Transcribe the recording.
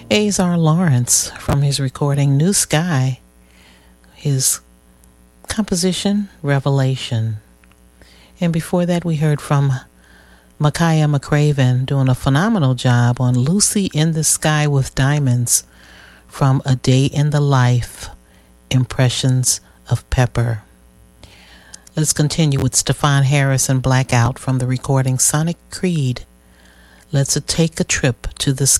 Azar Lawrence from his recording New Sky, his composition Revelation. And before that we heard from Makaya McCraven doing a phenomenal job on Lucy in the Sky with Diamonds from A Day in the Life, Impressions of Pepper. Let's continue with Stefan Harris and Blackout from the recording Sonic Creed. Let's take a trip to the sky.